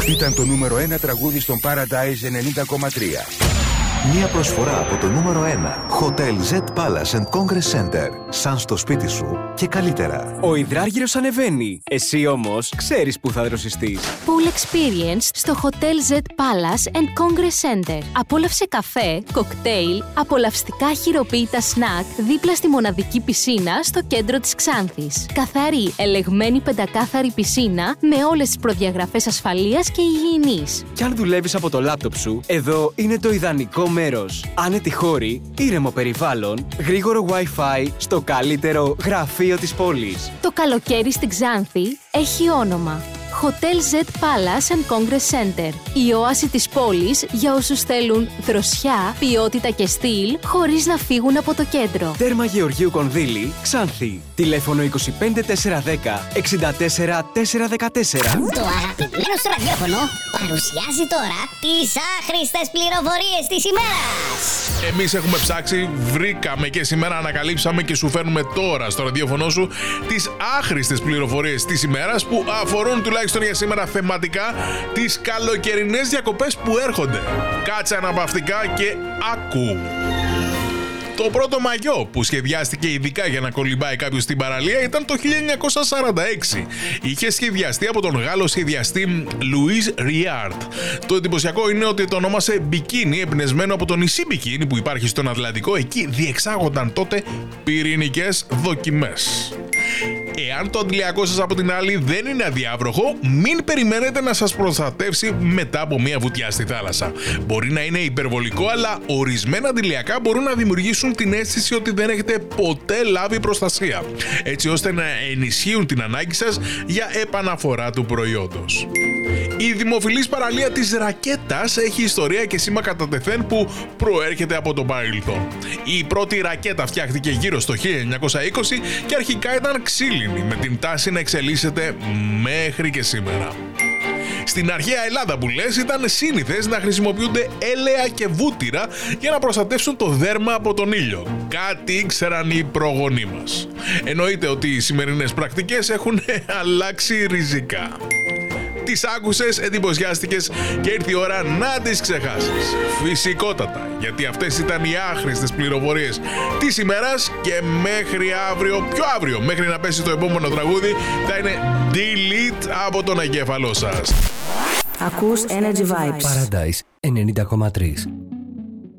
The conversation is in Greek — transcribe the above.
Ήταν το νούμερο 1 τραγούδι στον Paradise 90,3. Μια προσφορά από το νούμερο 1 Hotel Z Palace and Congress Center. Σαν στο σπίτι σου και καλύτερα. Ο υδράργυρος ανεβαίνει. Εσύ όμως ξέρεις που θα δροσιστείς. Pool Experience στο Hotel Z Palace and Congress Center. Απόλαυσε καφέ, κοκτέιλ, απολαυστικά χειροποίητα σνακ δίπλα στη μοναδική πισίνα στο κέντρο της Ξάνθης. Καθαρή, ελεγμένη πεντακάθαρη πισίνα με όλες τις προδιαγραφές ασφαλείας και υγιεινής. Κι αν δουλεύεις από το λάπτοπ σου, εδώ είναι το ιδανικό μέρος. Άνετη χώρη, ήρεμο περιβάλλον, γρήγορο Wi-Fi στο καλύτερο γραφείο της πόλης. Το καλοκαίρι στην Ξάνθη έχει όνομα. Hotel Z Palace and Congress Center. Η όαση της πόλης για όσους θέλουν δροσιά, ποιότητα και στυλ χωρίς να φύγουν από το κέντρο. Τέρμα Γεωργίου Κονδύλη, Ξάνθη. Τηλέφωνο 25410 64414. Το αγαπημένο σου ραδιόφωνο παρουσιάζει τώρα τις άχρηστες πληροφορίες της ημέρας. Εμείς έχουμε ψάξει, βρήκαμε και σήμερα ανακαλύψαμε και σου φέρνουμε τώρα στο ραδιόφωνο σου τις άχρηστες πληροφορίες της ημέρας που αφορούν τουλάχιστον για σήμερα θεματικά τις καλοκαιρινές διακοπές που έρχονται. Κάτσε αναπαυτικά και άκου. Το πρώτο μαγιό που σχεδιάστηκε ειδικά για να κολυμπάει κάποιος στην παραλία ήταν το 1946. Είχε σχεδιαστεί από τον Γάλλο σχεδιαστή Louis Riard. Το εντυπωσιακό είναι ότι το ονόμασε μπικίνι, εμπνευσμένο από το νησί Μπικίνι που υπάρχει στον Ατλαντικό. Εκεί διεξάγονταν τότε πυρηνικές δοκιμές. Εάν το αντιλιακό σας από την άλλη δεν είναι αδιάβροχο, μην περιμένετε να σας προστατεύσει μετά από μια βουτιά στη θάλασσα. Μπορεί να είναι υπερβολικό, αλλά ορισμένα αντιλιακά μπορούν να δημιουργήσουν την αίσθηση ότι δεν έχετε ποτέ λάβει προστασία, έτσι ώστε να ενισχύουν την ανάγκη σας για επαναφορά του προϊόντος. Η δημοφιλής παραλία της Ρακέτας έχει ιστορία και σήμα κατά τεθέν που προέρχεται από το παρελθόν. Η πρώτη ρακέτα φτιάχτηκε γύρω στο 1920 και αρχικά ήταν ξύλινη, με την τάση να εξελίσσεται μέχρι και σήμερα. Στην αρχαία Ελλάδα που λες ήταν σύνηθες να χρησιμοποιούνται έλαια και βούτυρα για να προστατεύσουν το δέρμα από τον ήλιο. Κάτι ήξεραν οι προγονείς μας. Εννοείται ότι οι σημερινές πρακτικές έχουν αλλάξει ριζικά. Τις άκουσες, εντυπωσιάστηκες και ήρθε η ώρα να τις ξεχάσεις. Φυσικότατα, γιατί αυτές ήταν οι άχρηστες πληροφορίες της ημέρας και μέχρι αύριο, πιο αύριο, μέχρι να πέσει το επόμενο τραγούδι, θα είναι delete από τον εγκέφαλό σας. Ακούς Energy Vibes. Paradise 90,3.